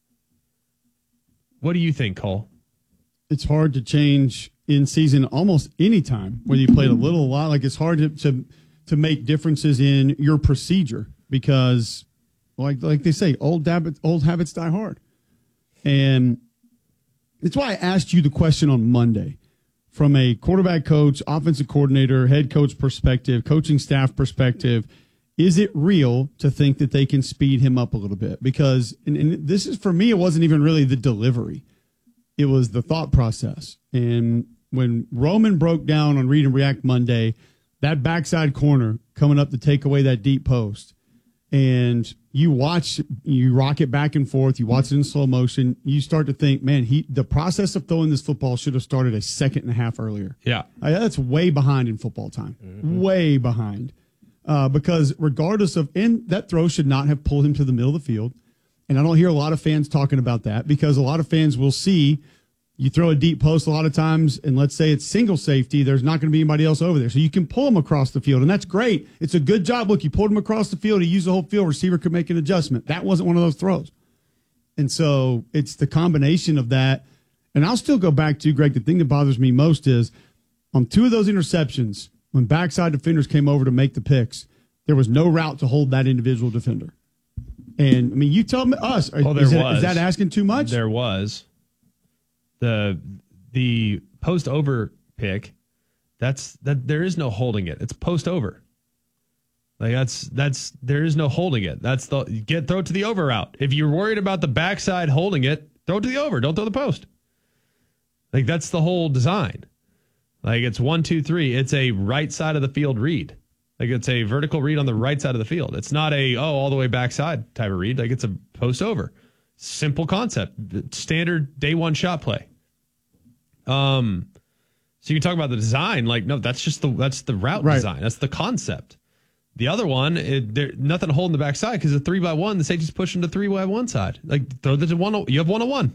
What do you think, Cole? It's hard to change in season almost any time, whether you played a little, a lot. Like, it's hard to make differences in your procedure because, like they say, old habits die hard. And it's why I asked you the question on Monday. From a quarterback coach, offensive coordinator, head coach perspective, coaching staff perspective, is it real to think that they can speed him up a little bit? Because, and this is, for me, it wasn't even really the delivery. It was the thought process. And when Roman broke down on Read and React Monday, that backside corner coming up to take away that deep post, and you rock it back and forth, you watch it in slow motion, you start to think, man, the process of throwing this football should have started a second and a half earlier. Yeah. That's way behind in football time. Mm-hmm. Way behind. Because regardless of, and that throw should not have pulled him to the middle of the field. And I don't hear a lot of fans talking about that because a lot of fans will see you throw a deep post a lot of times, and let's say it's single safety, there's not going to be anybody else over there. So you can pull them across the field, and that's great. It's a good job. Look, you pulled them across the field. He used the whole field. Receiver could make an adjustment. That wasn't one of those throws. And so it's the combination of that. And I'll still go back to, Greg, the thing that bothers me most is on 2 of those interceptions, when backside defenders came over to make the picks, there was no route to hold that individual defender. And, I mean, you tell us, is that asking too much? There was. The post over pick, that there is no holding it. It's post over. Like that's there is no holding it. That's throw it to the over route. If you're worried about the backside holding it, throw it to the over. Don't throw the post. Like, that's the whole design. Like, it's 1, 2, 3. It's a right side of the field read. Like, it's a vertical read on the right side of the field. It's not all the way backside type of read. Like, it's a post over. Simple concept. Standard day one shot play. So you can talk about the design. Like, no, that's the route design. That's the concept. The other one, nothing holding the backside because the 3x1, the safety's pushing the 3x1 side. Like, throw the one. You have 1-on-1.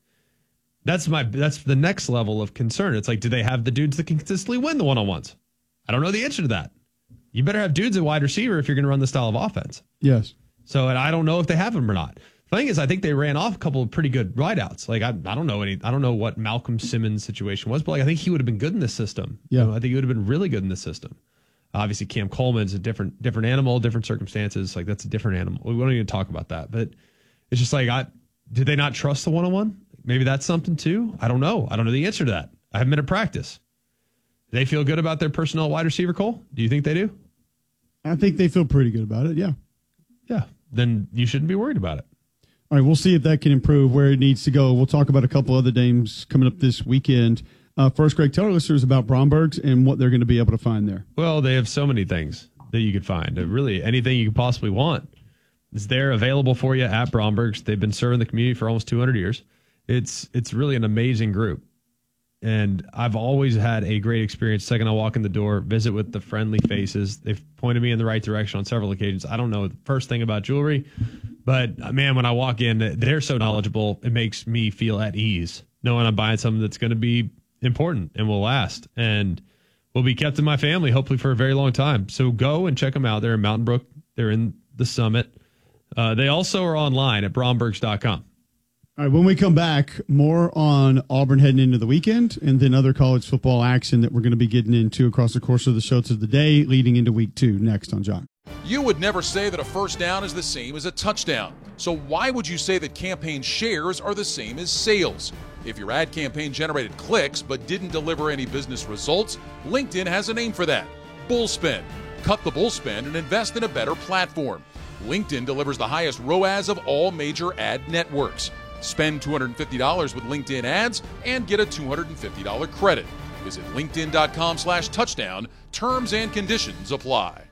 That's the next level of concern. It's like, do they have the dudes that can consistently win the 1-on-1s? I don't know the answer to that. You better have dudes at wide receiver if you're going to run the style of offense. Yes. So, and I don't know if they have them or not. The thing is, I think they ran off a couple of pretty good wideouts. Like, I don't know what Malcolm Simmons' situation was, but like, I think he would have been good in this system. Yeah. I think he would have been really good in this system. Obviously, Cam Coleman's a different animal, different circumstances. Like, that's a different animal. We don't even talk about that. But it's just like, did they not trust the 1-on-1? Maybe that's something too. I don't know. I don't know the answer to that. I haven't been at practice. Do they feel good about their personnel wide receiver, Cole? Do you think they do? I think they feel pretty good about it, yeah. Yeah. Then you shouldn't be worried about it. All right, we'll see if that can improve where it needs to go. We'll talk about a couple other games coming up this weekend. First, Greg, tell our listeners about Bromberg's and what they're going to be able to find there. Well, they have so many things that you could find. Really, anything you could possibly want is there available for you at Bromberg's. They've been serving the community for almost 200 years. It's really an amazing group. And I've always had a great experience. Second I walk in the door, visit with the friendly faces. They've pointed me in the right direction on several occasions. I don't know the first thing about jewelry, but man, when I walk in, they're so knowledgeable. It makes me feel at ease knowing I'm buying something that's going to be important and will last and will be kept in my family, hopefully for a very long time. So go and check them out. They're in Mountain Brook. They're in the Summit. They also are online at brombergs.com. All right, when we come back, more on Auburn heading into the weekend and then other college football action that we're going to be getting into across the course of the show to the day leading into week 2 next on Jock. You would never say that a first down is the same as a touchdown. So why would you say that campaign shares are the same as sales? If your ad campaign generated clicks but didn't deliver any business results, LinkedIn has a name for that: Bullspend. Cut the bullspend and invest in a better platform. LinkedIn delivers the highest ROAS of all major ad networks. Spend $250 with LinkedIn ads and get a $250 credit. Visit linkedin.com/touchdown. Terms and conditions apply.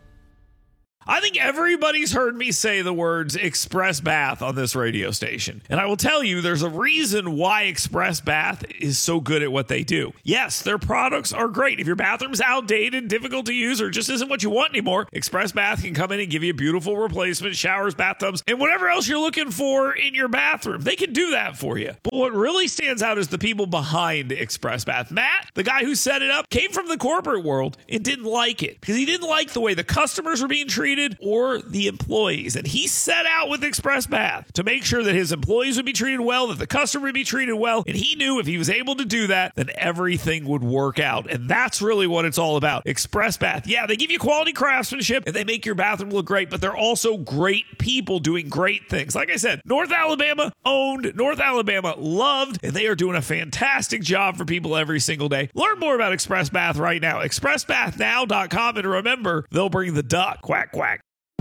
I think everybody's heard me say the words Express Bath on this radio station. And I will tell you, there's a reason why Express Bath is so good at what they do. Yes, their products are great. If your bathroom's outdated, difficult to use, or just isn't what you want anymore, Express Bath can come in and give you a beautiful replacement, showers, bathtubs, and whatever else you're looking for in your bathroom. They can do that for you. But what really stands out is the people behind Express Bath. Matt, the guy who set it up, came from the corporate world and didn't like it because he didn't like the way the customers were being treated or the employees. And he set out with Express Bath to make sure that his employees would be treated well, that the customer would be treated well. And he knew if he was able to do that, then everything would work out. And that's really what it's all about. Express Bath. Yeah, they give you quality craftsmanship and they make your bathroom look great, but they're also great people doing great things. Like I said, North Alabama owned, North Alabama loved, and they are doing a fantastic job for people every single day. Learn more about Express Bath right now. ExpressBathNow.com. And remember, they'll bring the duck. Quack, quack.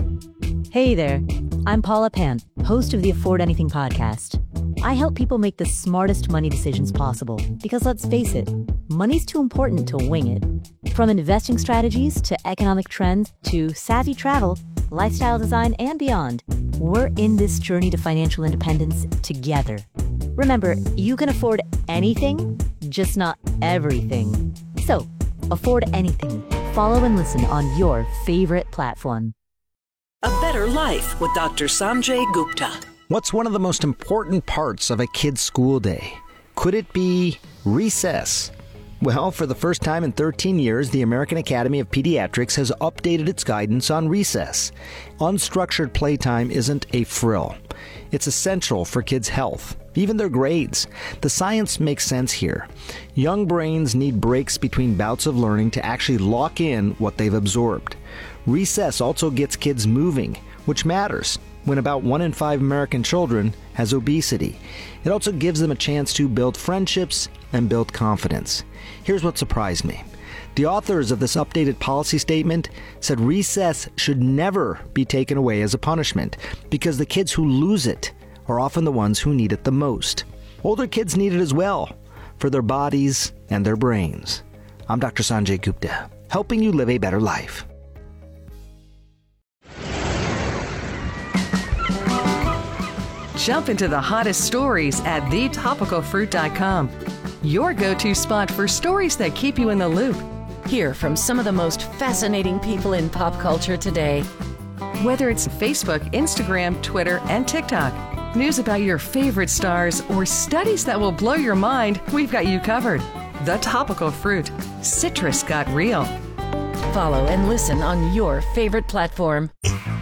Hey there, I'm Paula Pant, host of the Afford Anything podcast. I help people make the smartest money decisions possible because let's face it, money's too important to wing it. From investing strategies to economic trends to savvy travel, lifestyle design, and beyond, we're in this journey to financial independence together. Remember, you can afford anything, just not everything. So, afford anything. Follow and listen on your favorite platform. A Better Life with Dr. Sanjay Gupta. What's one of the most important parts of a kid's school day? Could it be recess? Well, for the first time in 13 years, the American Academy of Pediatrics has updated its guidance on recess. Unstructured playtime isn't a frill. It's essential for kids' health, even their grades. The science makes sense here. Young brains need breaks between bouts of learning to actually lock in what they've absorbed. Recess also gets kids moving, which matters when about 1 in 5 American children has obesity. It also gives them a chance to build friendships and build confidence. Here's what surprised me. The authors of this updated policy statement said recess should never be taken away as a punishment because the kids who lose it are often the ones who need it the most. Older kids need it as well for their bodies and their brains. I'm Dr. Sanjay Gupta, helping you live a better life. Jump into the hottest stories at thetopicalfruit.com. Your go-to spot for stories that keep you in the loop. Hear from some of the most fascinating people in pop culture today. Whether it's Facebook, Instagram, Twitter, and TikTok, news about your favorite stars, or studies that will blow your mind, we've got you covered. The Topical Fruit. Citrus got real. Follow and listen on your favorite platform.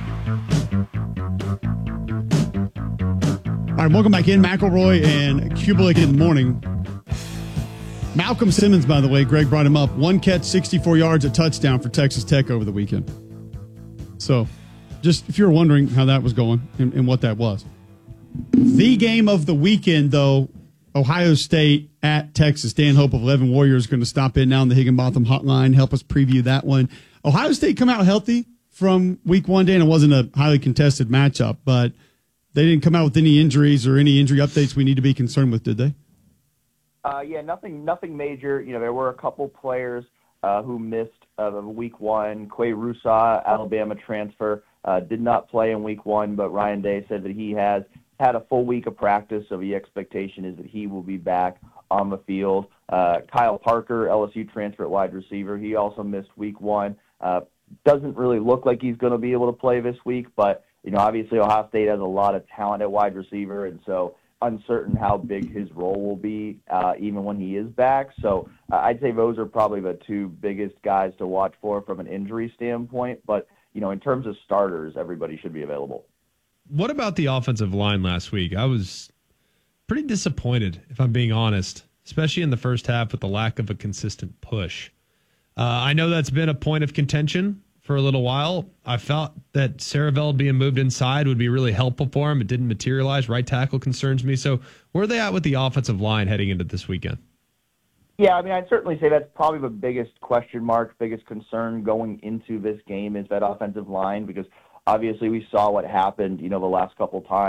All right, welcome back in. McElroy and Kubelik in the morning. Malcolm Simmons, by the way, Greg brought him up. 1 catch, 64 yards, a touchdown for Texas Tech over the weekend. So, just if you're wondering how that was going and what that was. The game of the weekend, though, Ohio State at Texas. Dan Hope of 11 Warriors is going to stop in now on the Higginbotham hotline, help us preview that one. Ohio State come out healthy from week 1, Dan. It wasn't a highly contested matchup, but they didn't come out with any injuries or any injury updates we need to be concerned with, did they? Yeah, nothing major. You know, there were a couple players who missed week 1. Quay Rusaw, Alabama transfer, did not play in week 1, but Ryan Day said that he has had a full week of practice, so the expectation is that he will be back on the field. Kyle Parker, LSU transfer at wide receiver, he also missed week 1. Doesn't really look like he's going to be able to play this week, but you know, obviously Ohio State has a lot of talent at wide receiver, and so uncertain how big his role will be even when he is back. So I'd say those are probably the 2 biggest guys to watch for from an injury standpoint. But, you know, in terms of starters, everybody should be available. What about the offensive line last week? I was pretty disappointed, if I'm being honest, especially in the first half with the lack of a consistent push. I know that's been a point of contention for a little while. I felt that Saravel being moved inside would be really helpful for him. It didn't materialize. Right tackle concerns me. So where are they at with the offensive line heading into this weekend? Yeah, I mean, I'd certainly say that's probably the biggest question mark, biggest concern going into this game is that offensive line, because obviously we saw what happened, you know, the last couple times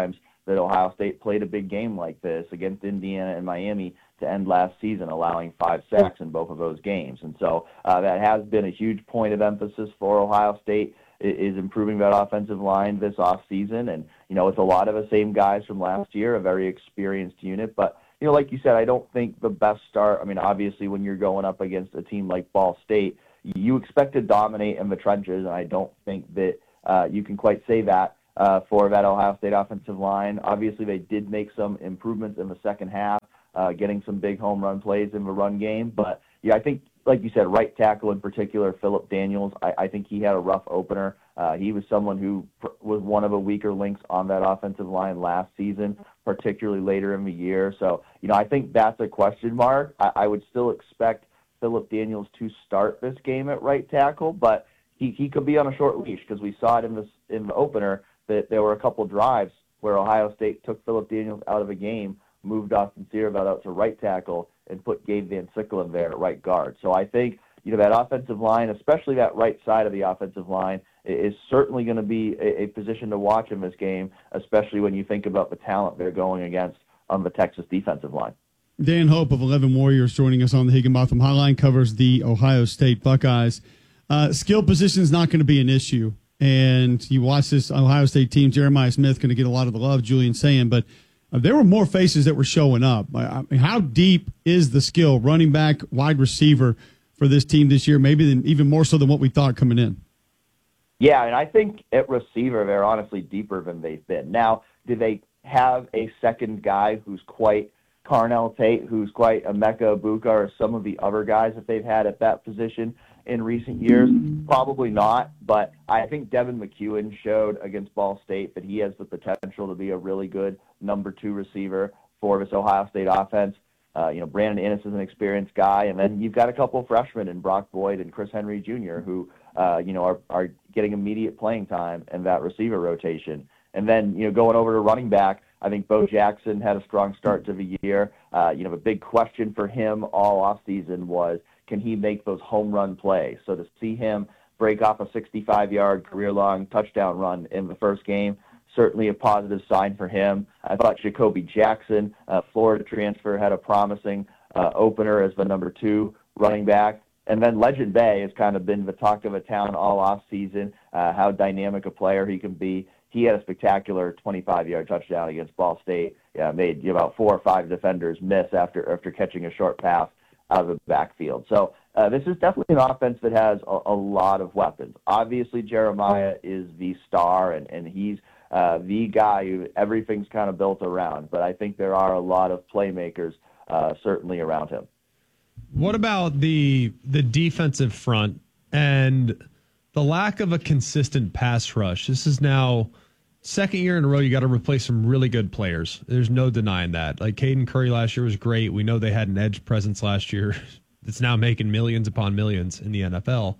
that Ohio State played a big game like this against Indiana and Miami to end last season, allowing 5 sacks in both of those games. And so that has been a huge point of emphasis for Ohio State, is improving that offensive line this offseason. And, it's a lot of the same guys from last year, a very experienced unit. But, like you said, I don't think the best start, obviously when you're going up against a team like Ball State, you expect to dominate in the trenches, and I don't think that you can quite say that for that Ohio State offensive line. Obviously, they did make some improvements in the second half, getting some big home run plays in the run game. But, yeah, I think, like you said, right tackle in particular, Phillip Daniels, I think he had a rough opener. He was someone who was one of the weaker links on that offensive line last season, particularly later in the year. So, I think that's a question mark. I would still expect Phillip Daniels to start this game at right tackle, but he could be on a short leash, because we saw it in the opener that there were a couple drives where Ohio State took Phillip Daniels out of a game, moved Austin Searveld out to right tackle, and put Gabe Van Sickle in there at right guard. So I think that offensive line, especially that right side of the offensive line, is certainly going to be a position to watch in this game, especially when you think about the talent they're going against on the Texas defensive line. Dan Hope of 11 Warriors joining us on the Higginbotham Hotline, covers the Ohio State Buckeyes. Skill position is not going to be an issue. And you watch this Ohio State team, Jeremiah Smith going to get a lot of the love, Julian saying, but there were more faces that were showing up. How deep is the skill, running back, wide receiver, for this team this year, maybe even more so than what we thought coming in? Yeah, and I think at receiver, they're honestly deeper than they've been. Now, do they have a second guy who's quite Carnell Tate, who's quite Emeka Egbuka, or some of the other guys that they've had at that position in recent years? Probably not, but I think Devin McEwen showed against Ball State that he has the potential to be a really good number 2 receiver for this Ohio State offense. Brandon Inniss is an experienced guy, and then you've got a couple of freshmen in Brock Boyd and Chris Henry Jr. who, are getting immediate playing time in that receiver rotation. And then, going over to running back, I think Bo Jackson had a strong start to the year. The big question for him all offseason was, can he make those home run plays? So to see him break off a 65-yard career-long touchdown run in the first game, certainly a positive sign for him. I thought Jacoby Jackson, Florida transfer, had a promising opener as the number 2 running back. And then Legend Bay has kind of been the talk of the town all offseason, how dynamic a player he can be. He had a spectacular 25-yard touchdown against Ball State. Made about 4 or 5 defenders miss after catching a short pass out of the backfield. So this is definitely an offense that has a lot of weapons. Obviously, Jeremiah is the star, and he's the guy who everything's kind of built around. But I think there are a lot of playmakers certainly around him. What about the defensive front and the lack of a consistent pass rush? This is now second year in a row you got to replace some really good players. There's no denying that. Like Caden Curry last year was great. We know they had an edge presence last year that's now making millions upon millions in the NFL.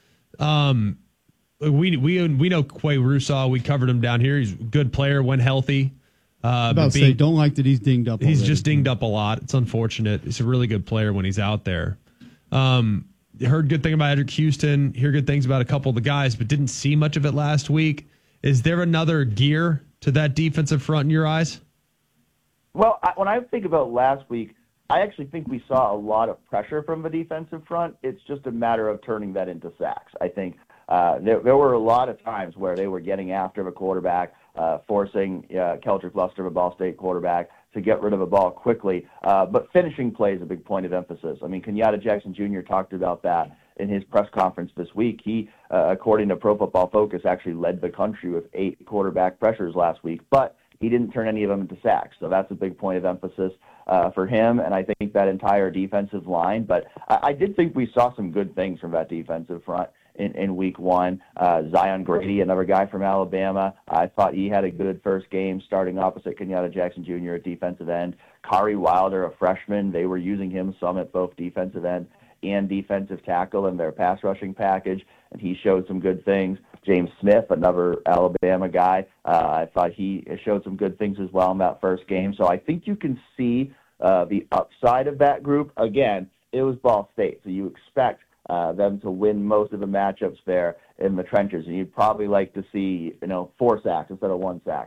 We know Quay Russaw. We covered him down here. He's a good player when healthy. Don't like that he's dinged up. He's just dinged up a lot. It's unfortunate. He's a really good player when he's out there. Heard good thing about Edric Houston. Hear good things about a couple of the guys, but didn't see much of it last week. Is there another gear to that defensive front in your eyes? Well, when I think about last week, I actually think we saw a lot of pressure from the defensive front. It's just a matter of turning that into sacks. I think there were a lot of times where they were getting after the quarterback, forcing Keldrick Luster, the Ball State quarterback, to get rid of the ball quickly. But finishing play is a big point of emphasis. I mean, Kenyatta Jackson Jr. talked about that in his press conference this week. He, according to Pro Football Focus, actually led the country with 8 quarterback pressures last week, but he didn't turn any of them into sacks. So that's a big point of emphasis for him, and I think that entire defensive line. But I did think we saw some good things from that defensive front in week 1. Zion Grady, another guy from Alabama, I thought he had a good first game starting opposite Kenyatta Jackson Jr. at defensive end. Kari Wilder, a freshman, they were using him some at both defensive end and defensive tackle in their pass rushing package, and he showed some good things. James Smith, another Alabama guy, I thought he showed some good things as well in that first game. So I think you can see the upside of that group. Again, it was Ball State, so you expect them to win most of the matchups there in the trenches, and you'd probably like to see 4 sacks instead of 1 sack. But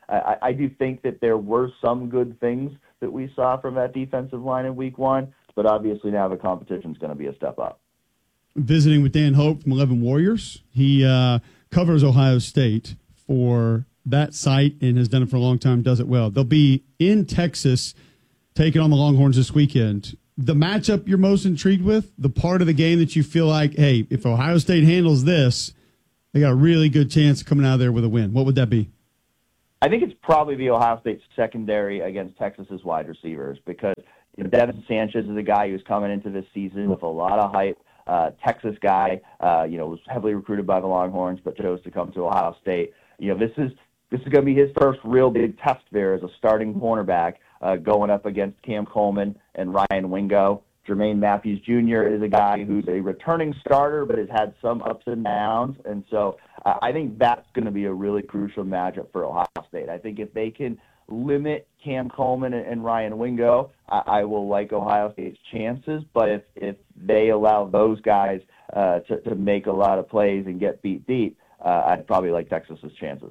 I do think that there were some good things that we saw from that defensive line in week one, but obviously now the competition is going to be a step up. Visiting with Dan Hope from 11 Warriors. He covers Ohio State for that site and has done it for a long time, does it well. They'll be in Texas taking on the Longhorns this weekend. The matchup you're most intrigued with, the part of the game that you feel like, hey, if Ohio State handles this, they got a really good chance of coming out of there with a win. What would that be? I think it's probably the Ohio State secondary against Texas's wide receivers because Devin Sanchez is a guy who's coming into this season with a lot of hype. Texas guy, was heavily recruited by the Longhorns, but chose to come to Ohio State. This is going to be his first real big test there as a starting cornerback, going up against Cam Coleman and Ryan Wingo. Jermaine Matthews Jr. is a guy who's a returning starter, but has had some ups and downs, and so I think that's going to be a really crucial matchup for Ohio State. I think if they can limit Cam Coleman and Ryan Wingo, I will like Ohio State's chances. But if they allow those guys to make a lot of plays and get beat deep, I'd probably like Texas's chances.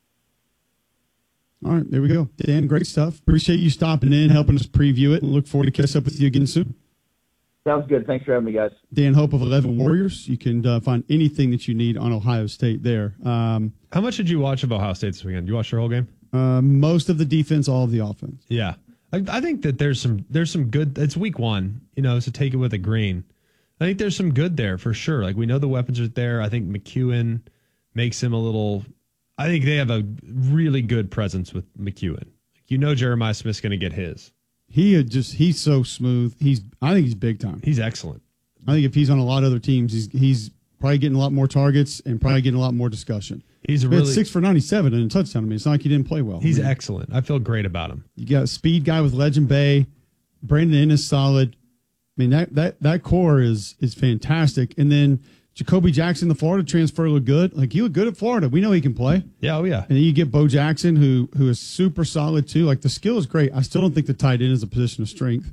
All right, there we go. Dan, great stuff. Appreciate you stopping in, helping us preview it, and look forward to catch up with you again soon. Sounds good. Thanks for having me, guys. Dan Hope of 11 Warriors. You can find anything that you need on Ohio State there. How much did you watch of Ohio State this weekend? Did you watch their whole game? Most of the defense, all of the offense. Yeah. I think that there's some good. It's week one, so take it with a grain. I think there's some good there for sure. Like, we know the weapons are there. I think McEwen makes him a little. I think they have a really good presence with McEwen. Jeremiah Smith's going to get his. He's so smooth. I think he's big time. He's excellent. I think if he's on a lot of other teams, he's probably getting a lot more targets and probably getting a lot more discussion. He's he had 6 for 97 and a touchdown. I mean, it's not like he didn't play well. He's excellent. I feel great about him. You got a speed guy with Legend Bay. Brandon Ennis solid. I mean, that core is fantastic. And then Jacoby Jackson, the Florida transfer, looked good. Like, he looked good at Florida. We know he can play. Yeah, oh yeah. And then you get Bo Jackson, who is super solid too. Like, the skill is great. I still don't think the tight end is a position of strength.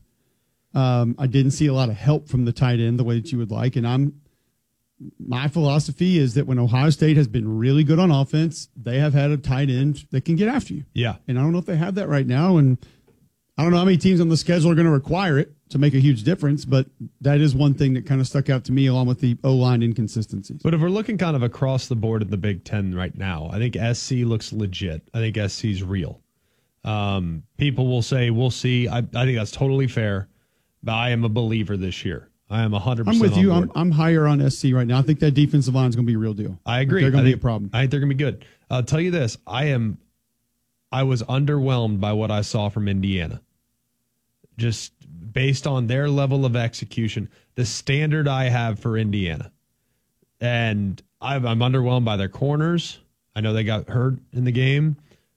I didn't see a lot of help from the tight end the way that you would like. And my philosophy is that when Ohio State has been really good on offense, they have had a tight end that can get after you. Yeah. And I don't know if they have that right now. And I don't know how many teams on the schedule are going to require it to make a huge difference, but that is one thing that kind of stuck out to me along with the O-line inconsistencies. But if we're looking kind of across the board in the Big Ten right now, I think SC looks legit. I think SC's real. People will say, we'll see. I think that's totally fair, but I am a believer this year. I am 100% I'm with you. on board. I'm higher on SC right now. I think that defensive line is going to be a real deal. I agree. They're going to be a problem. I think they're going to be good. I'll tell you this. I was underwhelmed by what I saw from Indiana. Just based on their level of execution, the standard I have for Indiana. And I'm underwhelmed by their corners. I know they got hurt in the game.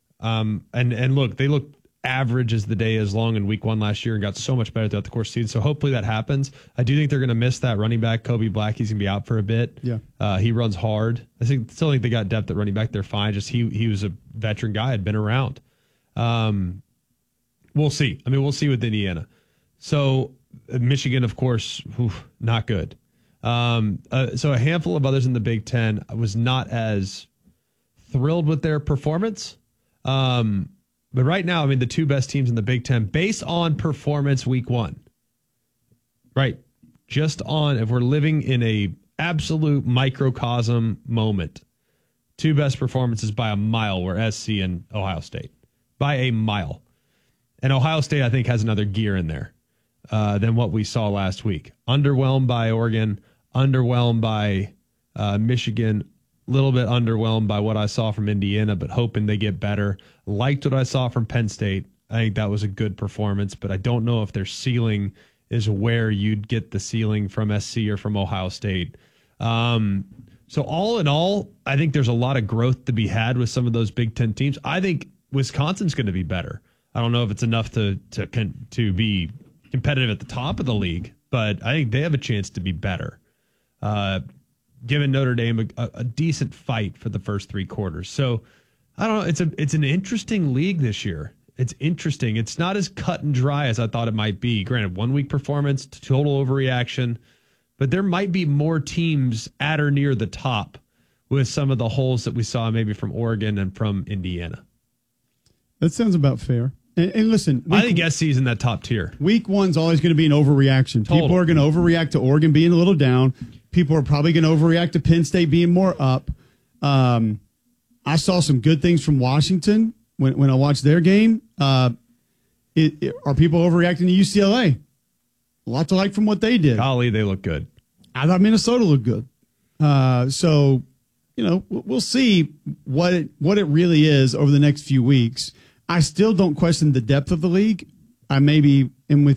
And look, they looked average as the day is long in week one last year and got so much better throughout the course of the season. So hopefully that happens. I do think they're going to miss that running back, Kobe Black. He's going to be out for a bit. Yeah. He runs hard. Still think they got depth at running back. They're fine. Just he was a veteran guy, had been around. We'll see. I mean, we'll see with Indiana. So Michigan, of course, not good. So a handful of others in the Big Ten, I was not as thrilled with their performance. But right now, I mean, the two best teams in the Big Ten, based on performance week one, right? Just on, if we're living in a absolute microcosm moment, two best performances by a mile were SC and Ohio State. By a mile. And Ohio State, I think, has another gear in there than what we saw last week. Underwhelmed by Oregon, underwhelmed by Michigan, a little bit underwhelmed by what I saw from Indiana, but hoping they get better. Liked what I saw from Penn State. I think that was a good performance, but I don't know if their ceiling is where you'd get the ceiling from SC or from Ohio State. So all in all, I think there's a lot of growth to be had with some of those Big Ten teams. I think Wisconsin's going to be better. I don't know if it's enough to be competitive at the top of the league, but I think they have a chance to be better. Given Notre Dame a decent fight for the first three quarters. So I don't know. It's an interesting league this year. It's interesting. It's not as cut and dry as I thought it might be. Granted, 1 week performance, total overreaction, but there might be more teams at or near the top with some of the holes that we saw maybe from Oregon and from Indiana. That sounds about fair. And listen, I think SC's in that top tier. Week 1's always going to be an overreaction. Total. People are going to overreact to Oregon being a little down. People are probably going to overreact to Penn State being more up. I saw some good things from Washington when I watched their game. Are people overreacting to UCLA? A lot to like from what they did. Golly, they look good. I thought Minnesota looked good. So, we'll see what it really is over the next few weeks. I still don't question the depth of the league. I maybe am with